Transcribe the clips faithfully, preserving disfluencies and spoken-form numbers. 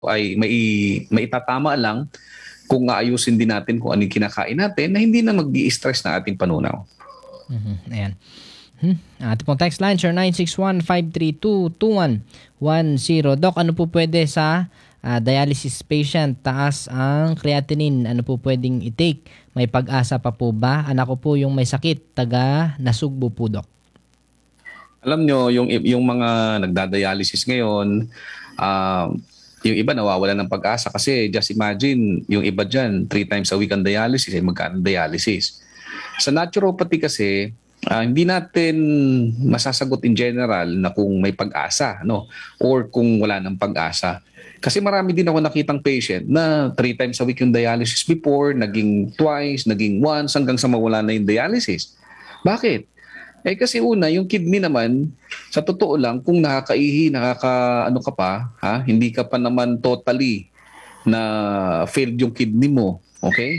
ay mai, maitatama lang kung aayusin din natin kung ano yung kinakain natin na hindi na mag-i-stress na ating panunaw. Mhm. Ayan. Hmm. Ating pong text line, sir nine six one, five three two, two one one zero. Doc, ano po pwede sa ah, dialysis patient? Taas ang creatinine. Ano po pwedeng i-take? May pag-asa pa po ba? Anak ko po yung may sakit. Taga Nasugbu po, Doc. Alam nyo, yung, yung mga nagdadialysis ngayon, um, yung iba nawawala ng pag-asa kasi just imagine, yung iba dyan, three times a week ang dialysis, eh, magkano ang dialysis. Sa naturopathy kasi, ah, hindi natin masasagot in general na kung may pag-asa, no? Or kung wala ng pag-asa. Kasi marami din ako nakitang patient na three times a week yung dialysis before, naging twice, naging once, hanggang sa mawala na yung dialysis. Bakit? Eh kasi una, yung kidney naman, sa totoo lang, kung nakakaihi, nakaka ano ka pa, ha, hindi ka pa naman totally na failed yung kidney mo, okay?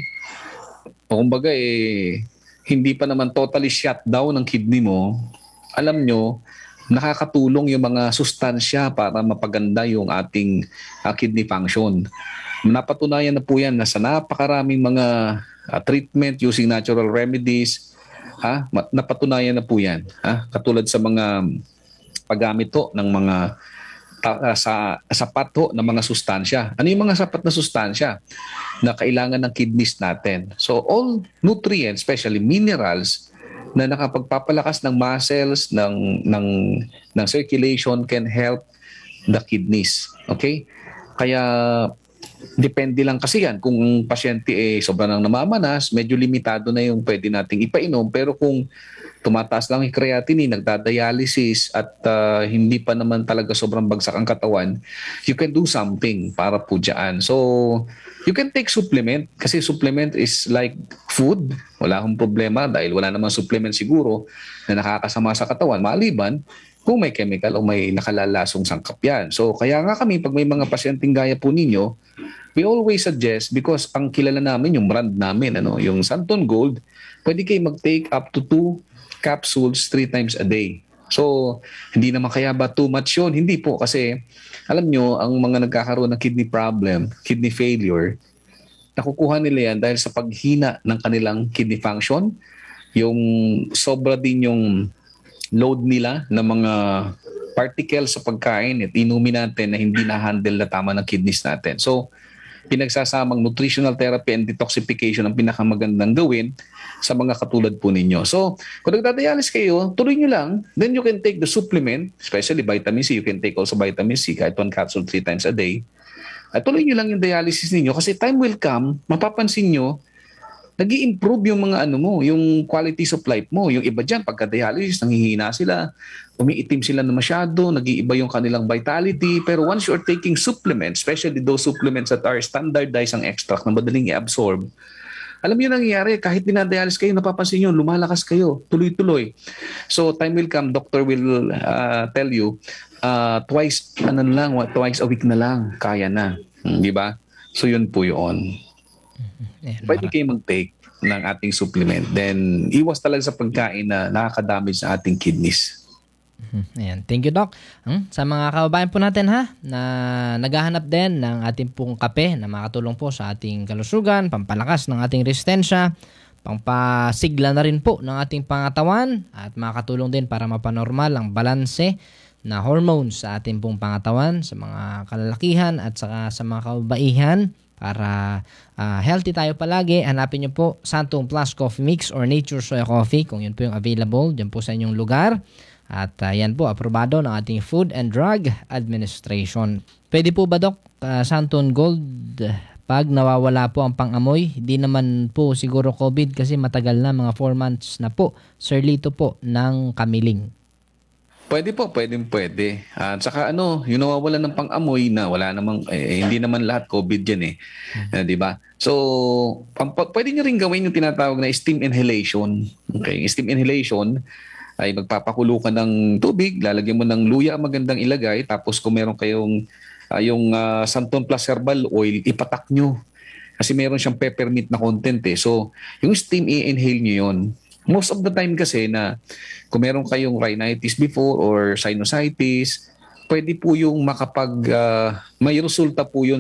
O kumbaga eh, hindi pa naman totally shut down ng kidney mo, alam nyo, nakakatulong yung mga sustansya para mapaganda yung ating uh, kidney function. Napatunayan na po yan na sa napakaraming mga uh, treatment using natural remedies, ha, napatunayan na po yan. Ha? Katulad sa mga paggamit to ng mga uh, sa sapat ho ng mga sustansya. Ano yung mga sapat na sustansya na kailangan ng kidneys natin? So all nutrients, especially minerals, na nakapagpapalakas ng muscles, ng, ng, ng circulation can help the kidneys. Okay? Kaya depende lang kasi yan. Kung ang pasyente eh, sobrang nang namamanas, medyo limitado na yung pwede nating ipainom. Pero kung tumataas lang yung creatinine, nagdadialysis at uh, hindi pa naman talaga sobrang bagsak ang katawan, you can do something para po dyan. So, you can take supplement kasi supplement is like food. Wala akong problema dahil wala namang supplement siguro na nakakasama sa katawan. Maliban kung may chemical o may nakalalasong sangkap yan. So, kaya nga kami, pag may mga pasyenteng gaya po ninyo, we always suggest because ang kilala namin, yung brand namin, ano, yung Santon Gold, pwede kayo mag-take up to two capsules three times a day. So, hindi naman kaya ba too much yun? Hindi po kasi alam nyo, ang mga nagkakaroon ng kidney problem, kidney failure, nakukuha nila yan dahil sa paghina ng kanilang kidney function, yung sobra din yung load nila ng mga particles sa pagkain at inumin natin na hindi na-handle na tama ng kidneys natin. So, pinagsasamang nutritional therapy and detoxification ang pinakamagandang gawin sa mga katulad po ninyo. So, kung nagdadialysis kayo, tuloy nyo lang. Then you can take the supplement, especially vitamin C. You can take also vitamin C, kahit one capsule three times a day. At tuloy nyo lang yung dialysis ninyo kasi time will come, mapapansin nyo, nag-i-improve yung mga ano mo, yung qualities of life mo. Yung iba dyan, pagka-dialysis, nanghihina sila, umiitim sila na masyado, nag-iiba yung kanilang vitality. Pero once you're taking supplements, especially those supplements that are standardized ang extract na madaling i-absorb, alam niyo nangyayari, kahit dinadialysis kayo, napapansin nyo, lumalakas kayo, tuloy-tuloy. So time will come, doctor will uh, tell you, uh, twice, ano lang, twice a week na lang, kaya na. Hmm, di ba? So yun po yun. Ayan, Pwede mara- kayo mag-take ng ating supplement. Then, iwas talaga sa pagkain na nakaka-damage sa ating kidneys. Mhm. Ayan. Thank you, Doc. Hmm? Sa mga kababayan po natin ha, na naghahanap din ng ating pong kape na makatulong po sa ating kalusugan, pampalakas ng ating resistensya, pampasigla na rin po ng ating pangatawan at makatulong din para mapanormal ang balanse na hormones sa ating pong pangatawan sa mga kalalakihan at saka sa mga kababaihan para ah, healthy tayo palagi. Hanapin nyo po Santung Plus Coffee Mix or Nature Soya Coffee kung yun po yung available dyan po sa inyong lugar. At uh, yan po, aprobado ng ating Food and Drug Administration. Pwede po ba, Doc, uh, Santon Gold, pag nawawala po ang pang-amoy? Hindi naman po siguro COVID kasi matagal na, mga four months na po. Sir Lito po ng Kamiling. Pwede po, pwedeng pwede. At saka ano, yung nawawala ng pang-amoy na wala namang, eh, hindi naman lahat COVID yan eh. Eh, di ba? So, pang, pa- pwede nyo rin gawin yung tinatawag na steam inhalation. Okay, steam inhalation ay magpapakulo ka ng tubig, lalagyan mo ng luya, magandang ilagay, tapos kung meron kayong ah, yung ah, Santon Plus Herbal Oil, ipatak nyo. Kasi meron siyang peppermint na content eh. So, yung steam i-inhale nyo yun. Most of the time kasi na kung meron kayong rhinitis before or sinusitis, pwede po yung makapag, ah, may resulta po yun